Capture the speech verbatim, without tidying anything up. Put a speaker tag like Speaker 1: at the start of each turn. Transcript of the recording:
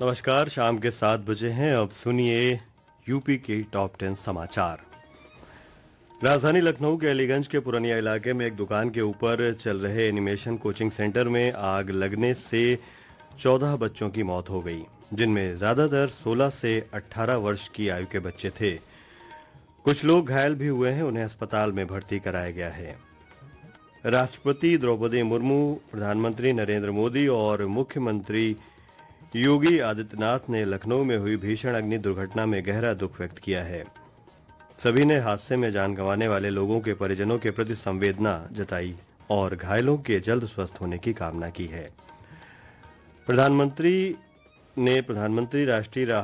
Speaker 1: नमस्कार। शाम के सात बजे हैं। अब सुनिए यूपी के टॉप टेन समाचार। राजधानी लखनऊ के अलीगंज के पुरानिया इलाके में एक दुकान के ऊपर चल रहे एनिमेशन कोचिंग सेंटर में आग लगने से चौदह बच्चों की मौत हो गई, जिनमें ज्यादातर सोलह से अठारह वर्ष की आयु के बच्चे थे। कुछ लोग घायल भी हुए हैं, उन्हें अस्पताल में भर्ती कराया गया है। राष्ट्रपति द्रौपदी मुर्मू, प्रधानमंत्री नरेंद्र मोदी और मुख्यमंत्री योगी आदित्यनाथ ने लखनऊ में हुई भीषण अग्नि दुर्घटना में गहरा दुख व्यक्त किया है। सभी ने हादसे में जान गंवाने वाले लोगों के परिजनों के प्रति संवेदना जताई और घायलों के जल्द स्वस्थ होने की कामना की है। प्रधानमंत्री ने प्रधानमंत्री राष्ट्रीय